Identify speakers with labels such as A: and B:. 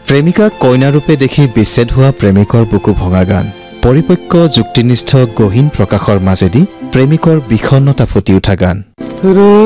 A: প্ৰেমিকাক কইনাৰূপে দেখি বিচ্ছেদ হোৱা প্ৰেমিকৰ বুকু ভঙা গান পৰিপক্ক যুক্তিনিষ্ঠ গহীন প্ৰকাশৰ মাজেদি প্ৰেমিকৰ বিষণ্ণতা ফুটি উঠা গান